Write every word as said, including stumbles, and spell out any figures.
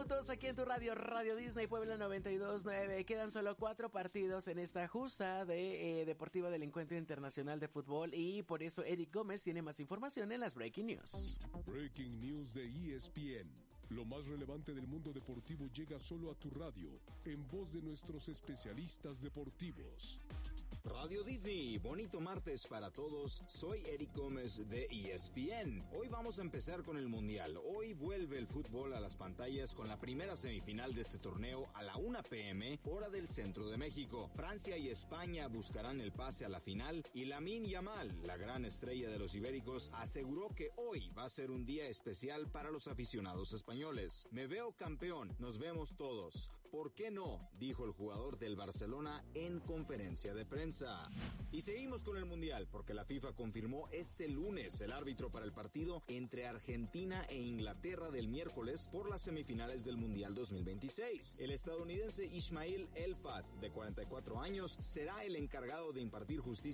minutos aquí en tu radio, Radio Disney Puebla noventa y dos punto nueve. Quedan solo cuatro partidos en esta justa de eh, Deportiva del Encuentro Internacional de Fútbol y por eso Eric Gómez tiene más información en las Breaking News. Breaking News de E S P N. Lo más relevante del mundo deportivo llega solo a tu radio, en voz de nuestros especialistas deportivos. Radio Disney, bonito martes para todos, soy Eric Gómez de E S P N. Hoy vamos a empezar con el Mundial. Hoy vuelve el fútbol a las pantallas con la primera semifinal de este torneo a la una pe eme, hora del centro de México. Francia y España buscarán el pase a la final y Lamine Yamal, la gran estrella de los ibéricos, aseguró que hoy va a ser un día especial para los aficionados españoles. Me veo campeón, nos vemos todos. ¿Por qué no?, dijo el jugador del Barcelona en conferencia de prensa. Y seguimos con el Mundial, porque la FIFA confirmó este lunes el árbitro para el partido entre Argentina e Inglaterra del miércoles por las semifinales del Mundial dos mil veintiséis. El estadounidense Ismail El Fat, de cuarenta y cuatro años, será el encargado de impartir justicia